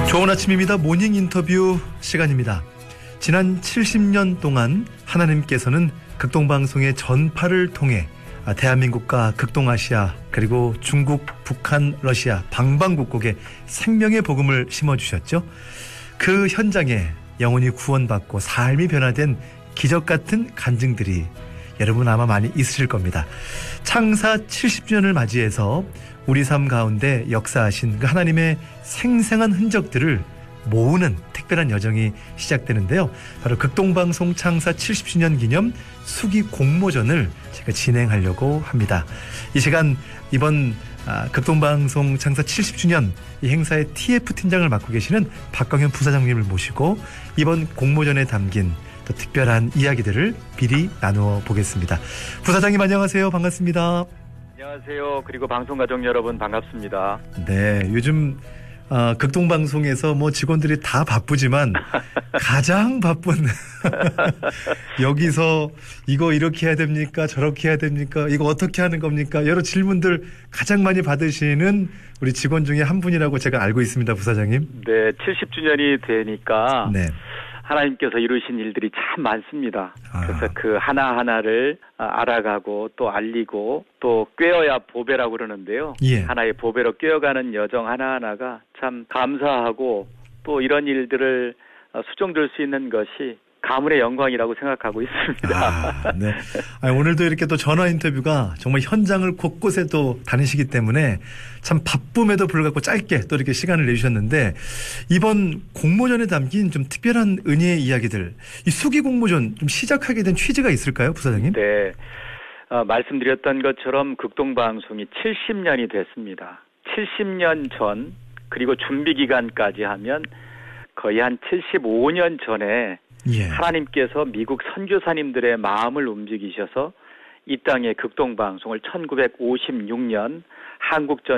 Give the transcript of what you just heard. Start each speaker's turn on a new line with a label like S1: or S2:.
S1: 좋은 아침입니다. 모닝 인터뷰 시간입니다. 지난 70년 동안 하나님께서는 극동방송의 전파를 통해 대한민국과 극동아시아 그리고 중국, 북한, 러시아 방방곡곡에 생명의 복음을 심어주셨죠. 그 현장에 영혼이 구원받고 삶이 변화된 기적같은 간증들이 여러분 아마 많이 있으실 겁니다. 창사 70주년을 맞이해서 우리 삶 가운데 역사하신 그 하나님의 생생한 흔적들을 모으는 특별한 여정이 시작되는데요. 바로 극동방송 창사 70주년 기념 수기 공모전을 제가 진행하려고 합니다. 이 시간 이번 극동방송 창사 70주년 이 행사의 TF 팀장을 맡고 계시는 박광현 부사장님을 모시고 이번 공모전에 담긴 또 특별한 이야기들을 미리 나누어 보겠습니다. 부사장님 안녕하세요. 반갑습니다.
S2: 안녕하세요. 그리고 방송가족 여러분 반갑습니다.
S1: 네, 요즘 극동방송에서 뭐 직원들이 다 바쁘지만 가장 바쁜 여기서 이거 이렇게 해야 됩니까? 저렇게 해야 됩니까? 이거 어떻게 하는 겁니까? 여러 질문들 가장 많이 받으시는 우리 직원 중에 한 분이라고 제가 알고 있습니다. 부사장님.
S2: 네, 70주년이 되니까
S1: 네.
S2: 하나님께서 이루신 일들이 참 많습니다. 그래서 그 하나하나를 알아가고 또 알리고 또 꿰어야 보배라고 그러는데요.
S1: 예.
S2: 하나의 보배로 꿰어가는 여정 하나하나가 참 감사하고 또 이런 일들을 수종들 수 있는 것이 가문의 영광이라고 생각하고 있습니다.
S1: 네. 오늘도 이렇게 또 전화 인터뷰가 정말 현장을 곳곳에 또 다니시기 때문에 참 바쁨에도 불구하고 짧게 또 이렇게 시간을 내주셨는데 이번 공모전에 담긴 좀 특별한 은혜의 이야기들, 이 수기 공모전 좀 시작하게 된 취지가 있을까요, 부사장님?
S2: 네. 말씀드렸던 것처럼 극동방송이 70년이 됐습니다. 70년 전 그리고 준비 기간까지 하면 거의 한 75년 전에
S1: 예.
S2: 하나님께서 미국 선교사님들의 마음을 움직이셔서 이 땅의 극동방송을 1956년 한국전